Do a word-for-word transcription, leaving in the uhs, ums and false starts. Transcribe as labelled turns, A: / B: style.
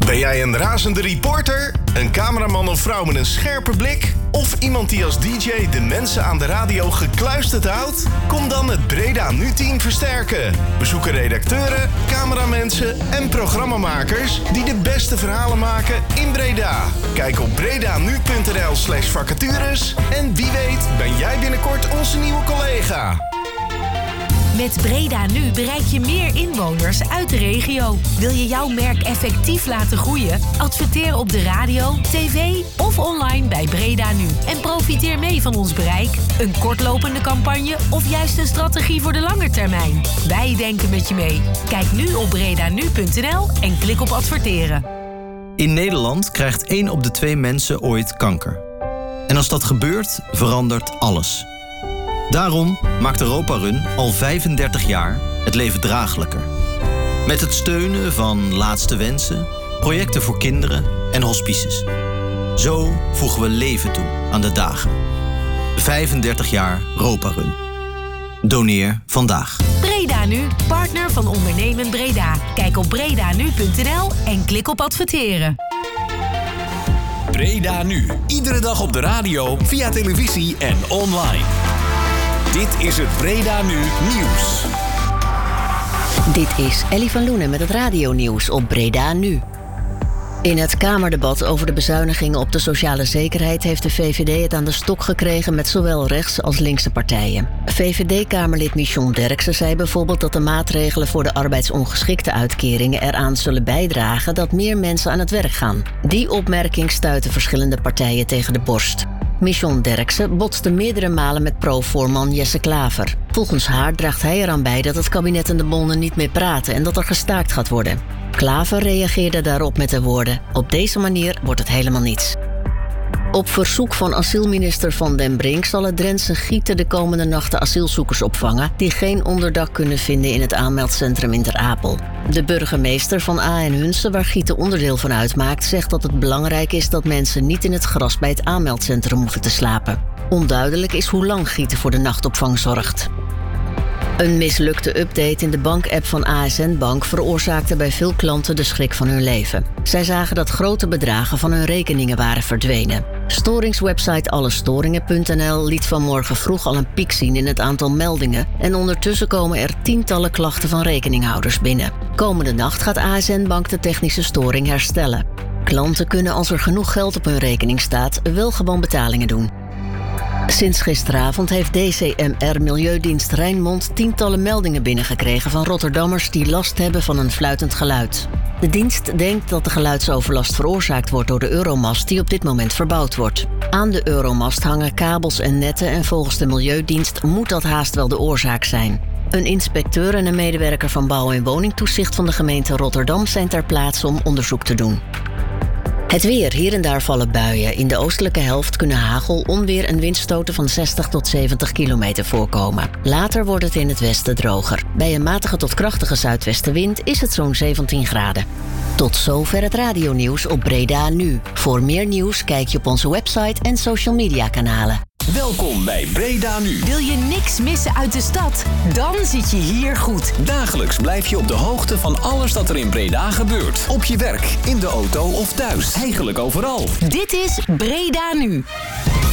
A: Ben jij een razende reporter? Een cameraman of vrouw met een scherpe blik? Of iemand die als D J de mensen aan de radio gekluisterd houdt? Kom dan het Breda Nu-team versterken. We zoeken redacteuren, cameramensen en programmamakers die de beste verhalen maken in Breda. Kijk op bredanu.nl slash vacatures en wie weet ben jij binnenkort onze nieuwe collega.
B: Met Breda Nu bereik je meer inwoners uit de regio. Wil je jouw merk effectief laten groeien? Adverteer op de radio, tv of online bij Breda Nu. En profiteer mee van ons bereik, een kortlopende campagne of juist een strategie voor de lange termijn. Wij denken met je mee. Kijk nu op bredanu punt n l en klik op adverteren.
C: In Nederland krijgt één op de twee mensen ooit kanker. En als dat gebeurt, verandert alles. Daarom maakt Europa Run al vijfendertig jaar het leven draaglijker. Met het steunen van Laatste Wensen, projecten voor kinderen en hospices. Zo voegen we leven toe aan de dagen. vijfendertig jaar Europa Run. Doneer vandaag.
B: Breda Nu, partner van Ondernemen Breda. Kijk op bredanu punt n l en klik op adverteren.
D: Breda Nu. Iedere dag op de radio, via televisie en online. Dit is het Breda Nu Nieuws.
E: Dit is Ellie van Loenen met het radionieuws op Breda Nu. In het Kamerdebat over de bezuinigingen op de sociale zekerheid heeft de V V D het aan de stok gekregen met zowel rechts- als linkse partijen. V V D-Kamerlid Michon Derksen zei bijvoorbeeld dat de maatregelen voor de arbeidsongeschikte uitkeringen eraan zullen bijdragen dat meer mensen aan het werk gaan. Die opmerking stuitte verschillende partijen tegen de borst. Michon Derksen botste meerdere malen met pro-voorman Jesse Klaver. Volgens haar draagt hij eraan bij dat het kabinet en de bonden niet meer praten en dat er gestaakt gaat worden. Klaver reageerde daarop met de woorden: op deze manier wordt het helemaal niets. Op verzoek van asielminister Van den Brink zal het Drentse Gieten de komende nachten asielzoekers opvangen die geen onderdak kunnen vinden in het aanmeldcentrum in Ter Apel. De burgemeester van A en Hunse, waar Gieten onderdeel van uitmaakt, zegt dat het belangrijk is dat mensen niet in het gras bij het aanmeldcentrum hoeven te slapen. Onduidelijk is hoe lang Gieten voor de nachtopvang zorgt. Een mislukte update in de bankapp van A S N Bank veroorzaakte bij veel klanten de schrik van hun leven. Zij zagen dat grote bedragen van hun rekeningen waren verdwenen. Storingswebsite allestoringen punt n l liet vanmorgen vroeg al een piek zien in het aantal meldingen en ondertussen komen er tientallen klachten van rekeninghouders binnen. Komende nacht gaat A S N Bank de technische storing herstellen. Klanten kunnen als er genoeg geld op hun rekening staat wel gewoon betalingen doen. Sinds gisteravond heeft D C M R Milieudienst Rijnmond tientallen meldingen binnengekregen van Rotterdammers die last hebben van een fluitend geluid. De dienst denkt dat de geluidsoverlast veroorzaakt wordt door de Euromast die op dit moment verbouwd wordt. Aan de Euromast hangen kabels en netten en volgens de Milieudienst moet dat haast wel de oorzaak zijn. Een inspecteur en een medewerker van Bouw- en Woningtoezicht van de gemeente Rotterdam zijn ter plaatse om onderzoek te doen. Het weer. Hier en daar vallen buien. In de oostelijke helft kunnen hagel, onweer en windstoten van zestig tot zeventig kilometer voorkomen. Later wordt het in het westen droger. Bij een matige tot krachtige zuidwestenwind is het zo'n zeventien graden. Tot zover het radionieuws op Breda Nu. Voor meer nieuws kijk je op onze website en social media kanalen.
D: Welkom bij Breda Nu.
B: Wil je niks missen uit de stad? Dan zit je hier goed.
D: Dagelijks blijf je op de hoogte van alles dat er in Breda gebeurt. Op je werk, in de auto of thuis. Eigenlijk overal.
B: Dit is Breda Nu.